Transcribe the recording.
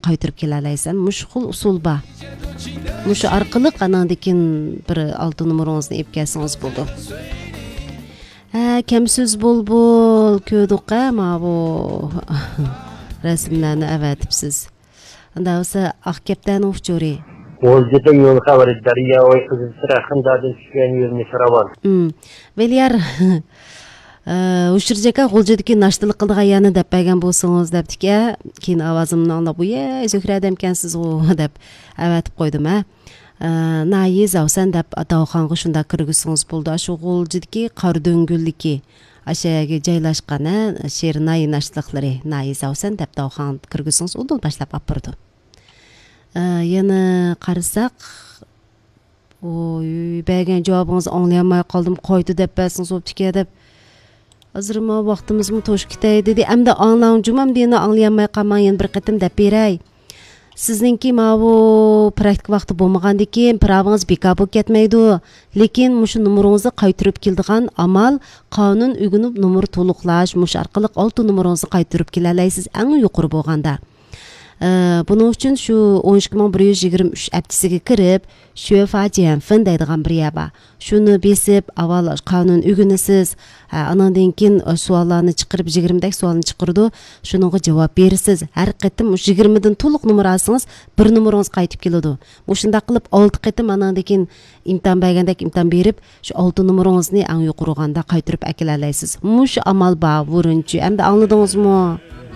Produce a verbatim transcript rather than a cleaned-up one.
qaytırıp kelalaysan. Muşqul usul ba. Muşu arqılıq anandikin bir altı numaranızını ep kelsiniz buldu. Ha, kemsiz bulbul köydük ama bu resimlerini evetipsiz. Anda olsa Akkep'ten uçuri. Olcada yol xabarı Darya ve Kızıl Sırak'ın dadın düşen yürünü sıravan. Hmm. Veliyar Uşurjaka Olcadaki naştılık kıldığa yanı dep bəgən bolsunuz deptik ya. Keyin avazımını anlap, "Ye, Zöhrə adamkensiz o" dep əvətib qoydum ha. Nayiz avsan dep dağxanğı şunda kırgısınız buldu. Şu Olcadaki Qardöngüldeki aşağıya jaylaşqan şer nayi naştılıqları nayiz avsan dep dağxan kırgısınız udul başlap apırdı. Yana qarasaq oy bəgən cavabınızı anlayamay qaldım. Qoydu dep bəsiniz optike dep. Hazırma vaxtımız mı toş kitay dedi. Əmdə anlayıncım am deyəni anlayamay qalmayın bir qətim dep beray. Sizinki ma bu praktik vaxtı bolmagandikin pravınız bekab bo'lib ketmaydi. Lekin mushu numarangizni qaytirib keldigan amal qonun uyg'unib numar to'liqlash, mush orqali olti numarangizni qaytirib kelalaysiz eng yuqori bo'lganda. Buning uchun shu o'n ikki ming bir yuz yigirma uch aptisiga kirib, shu fajian fin deydigan bir yaba. Shuni besib, avval qonun uyg'unasiz, anandan keyin savollarni chiqarib yigirma dak savolni chiqirdi. Shuningga javob berasiz. Har qatim yigirma dan to'liq numar olsangiz, bir numarangiz qaytib keladi. Shunda qilib olti qatim anandan keyin imtihon bergandek imtihon berib, shu olti numarangizni eng yuqoriganda qaytirib akalalaysiz. Mush amal ba vurunchi. Endi angladingizmi?